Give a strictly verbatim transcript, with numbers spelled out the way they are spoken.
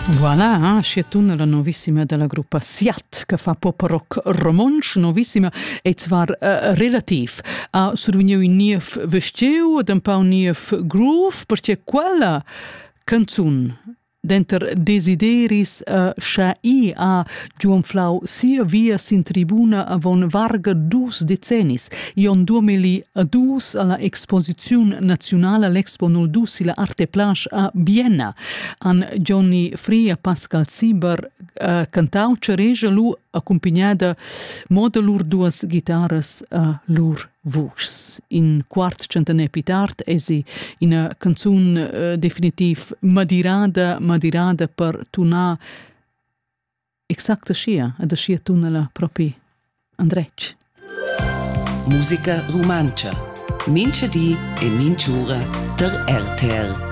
Voilà, ah, schietuna la novissima della gruppa Siat, che fa pop rock romansch, novissima, e zwar uh, relativ. Ha survegniu in nief vestiu, ed un pau nief groove, perché quella canzun d'enter desideris uh, scha'i a giuanflau sia via sin tribuna avon varga dus decennis. Ion duemiladus alla Exposiziun Nazionale l'Expo null dus la Arte Plage a Vienna. An Johnny Fria Pascal Sieber uh, cantau cereja lu accompagnada moda lur duas guitaras a lur vus. In quart centenaire pitart esi in a canzun uh, definitiv madirada, madirada per tunar exacta scia, ad a scia tunala propi Andrec. Musica romancia. Mince di e minciura der R T R.